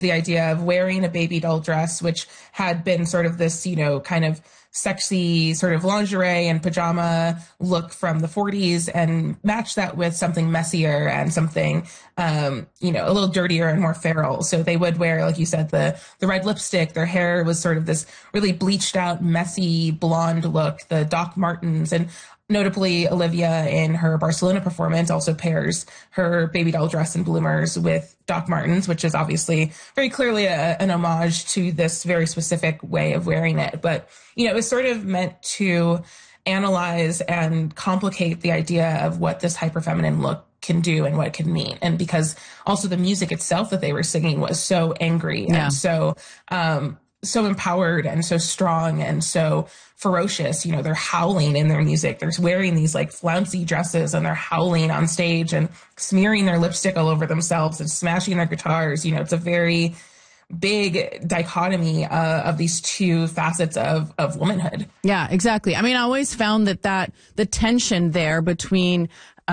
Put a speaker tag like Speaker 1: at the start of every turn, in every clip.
Speaker 1: the idea of wearing a baby doll dress, which had been sort of this, kind of sexy sort of lingerie and pajama look from the 40s, and match that with something messier and something, a little dirtier and more feral. So they would wear, like you said, the red lipstick. Their hair was sort of this really bleached out, messy blonde look, the Doc Martens. And notably, Olivia in her Barcelona performance also pairs her baby doll dress and bloomers with Doc Martens, which is obviously very clearly an homage to this very specific way of wearing it. But, it was sort of meant to analyze and complicate the idea of what this hyperfeminine look can do and what it can mean. And because also the music itself that they were singing was so angry and so empowered and so strong and so ferocious. They're howling in their music. They're wearing these like flouncy dresses and they're howling on stage and smearing their lipstick all over themselves and smashing their guitars. It's a very big dichotomy of these two facets of womanhood.
Speaker 2: Yeah, exactly. I mean, I always found that the tension there between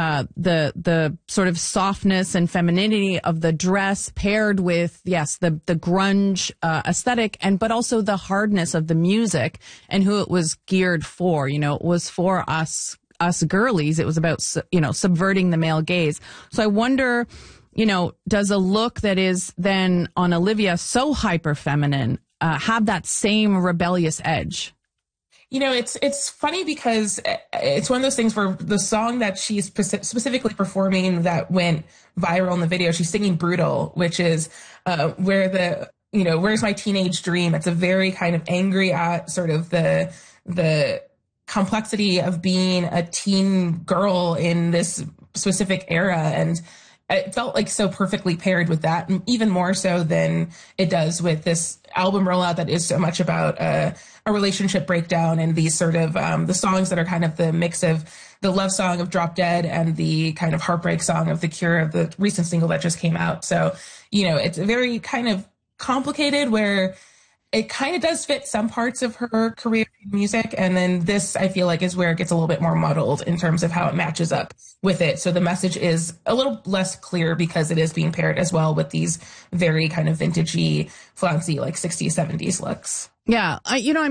Speaker 2: the sort of softness and femininity of the dress paired with, yes, the grunge aesthetic, but also the hardness of the music and who it was geared for. It was for us girlies. It was about, subverting the male gaze. So I wonder, does a look that is then on Olivia so hyper feminine have that same rebellious edge?
Speaker 1: It's funny because it's one of those things where the song that she's specifically performing that went viral in the video, she's singing Brutal, which is where's my teenage dream? It's a very kind of angry at sort of the complexity of being a teen girl in this specific era. And it felt like so perfectly paired with that, and even more so than it does with this album rollout that is so much about a relationship breakdown and these sort of the songs that are kind of the mix of the love song of Drop Dead and the kind of heartbreak song of The Cure, of the recent single that just came out. So, it's very kind of complicated where it kind of does fit some parts of her career in music. And then this, I feel like, is where it gets a little bit more muddled in terms of how it matches up with it. So the message is a little less clear because it is being paired as well with these very kind of vintagey, flouncy, like 60s, 70s looks.
Speaker 2: Yeah.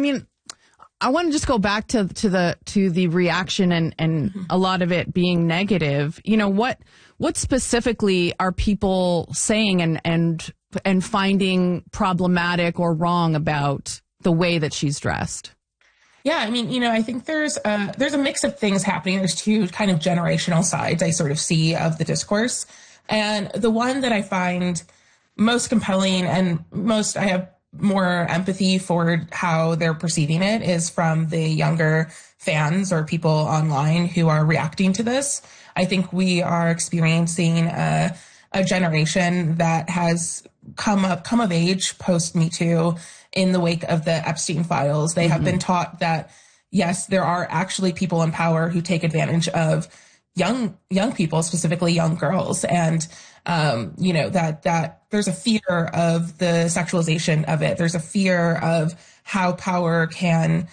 Speaker 2: I want to just go back to the reaction and a lot of it being negative. What specifically are people saying and finding problematic or wrong about the way that she's dressed?
Speaker 1: Yeah, I think there's a mix of things happening. There's two kind of generational sides I sort of see of the discourse. And the one that I find most compelling and I have more empathy for how they're perceiving it is from the younger fans or people online who are reacting to this. I think we are experiencing a generation that has come of age post Me Too in the wake of the Epstein files. They have been taught that, yes, there are actually people in power who take advantage of young people, specifically young girls. And, that there's a fear of the sexualization of it. There's a fear of how power can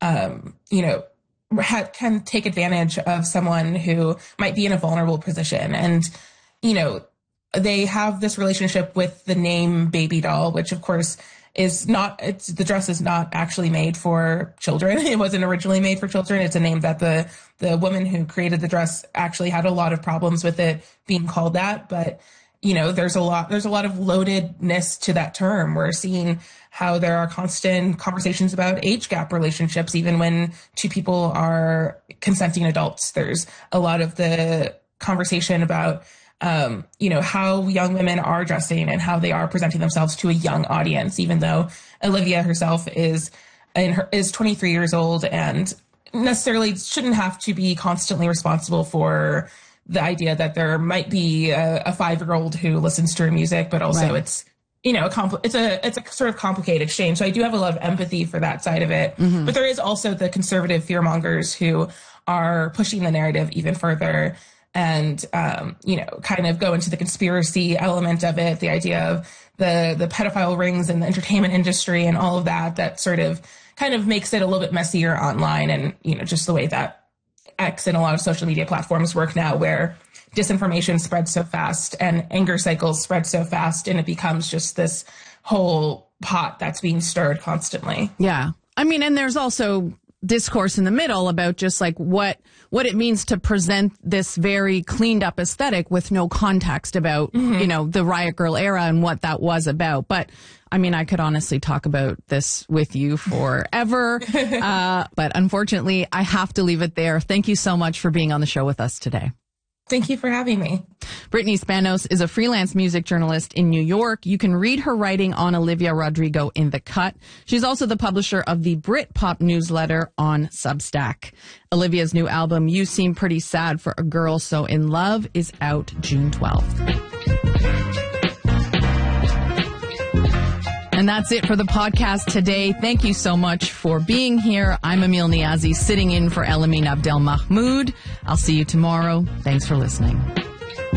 Speaker 1: take advantage of someone who might be in a vulnerable position. And, they have this relationship with the name baby doll, which of course the dress is not actually made for children. It wasn't originally made for children. It's a name that the woman who created the dress actually had a lot of problems with it being called that. But, there's a lot of loadedness to that term. We're seeing how there are constant conversations about age gap relationships, even when two people are consenting adults. There's a lot of the conversation about how young women are dressing and how they are presenting themselves to a young audience, even though Olivia herself is 23 years old and necessarily shouldn't have to be constantly responsible for the idea that there might be a 5-year-old who listens to her music, but also right. It's a sort of complicated exchange. So I do have a lot of empathy for that side of it. Mm-hmm. But there is also the conservative fearmongers who are pushing the narrative even further and, kind of go into the conspiracy element of it, the idea of the pedophile rings and the entertainment industry and all of that sort of kind of makes it a little bit messier online. And, just the way that X and a lot of social media platforms work now, where disinformation spreads so fast and anger cycles spread so fast, and it becomes just this whole pot that's being stirred constantly.
Speaker 2: Yeah. I mean, and there's also discourse in the middle about just like what it means to present this very cleaned up aesthetic with no context about, you know, the Riot Grrrl era and what that was about. But I mean, I could honestly talk about this with you forever. But unfortunately, I have to leave it there. Thank you so much for being on the show with us today.
Speaker 1: Thank you for having me.
Speaker 2: Brittany Spanos is a freelance music journalist in New York. You can read her writing on Olivia Rodrigo in The Cut. She's also the publisher of the Britpop newsletter on Substack. Olivia's new album, You Seem Pretty Sad for a Girl So in Love, is out June 12th. And that's it for the podcast today. Thank you so much for being here. I'm Emil Niazi, sitting in for Elamin Abdelmahmoud. I'll see you tomorrow. Thanks for listening.